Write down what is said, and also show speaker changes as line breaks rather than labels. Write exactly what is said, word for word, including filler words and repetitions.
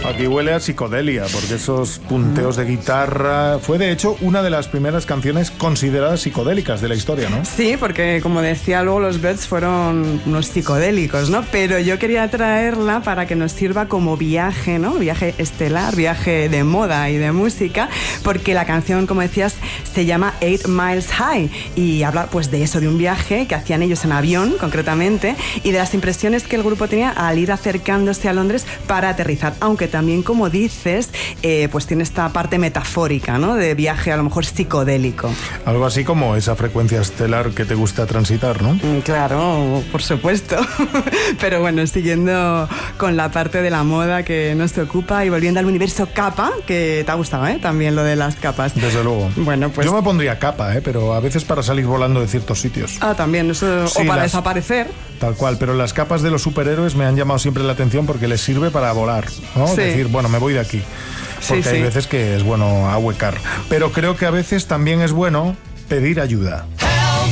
Aquí huele a psicodelia, porque esos punteos de guitarra... Fue, de hecho, una de las primeras canciones consideradas psicodélicas de la historia, ¿no?
Sí, porque, como decía, luego los Byrds fueron unos psicodélicos, ¿no? Pero yo quería traerla para que nos sirva como viaje, ¿no? Viaje estelar, viaje de moda y de música, porque la canción, como decías, se llama Eight Miles High y habla, pues, de eso, de un viaje que hacían ellos en avión, concretamente, y de las impresiones que el grupo tenía al ir acercándose a Londres para aterrizar, aunque también También, como dices, eh, pues tiene esta parte metafórica, ¿no? De viaje a lo mejor psicodélico.
Algo así como esa frecuencia estelar que te gusta transitar, ¿no?
Mm, claro, por supuesto. Pero bueno, siguiendo con la parte de la moda que nos ocupa y volviendo al universo capa, que te ha gustado, ¿eh? También lo de las capas.
Desde luego.
Bueno, pues...
Yo me pondría capa, ¿eh? Pero a veces para salir volando de ciertos sitios.
Ah, también, eso,
sí,
o para
las...
desaparecer.
Tal cual, pero las capas de los superhéroes me han llamado siempre la atención porque les sirve para volar, ¿no?
Sí.
Decir, bueno, me voy de aquí. Porque
sí,
hay
sí.
veces que es bueno ahuecar. Pero creo que a veces también es bueno pedir ayuda.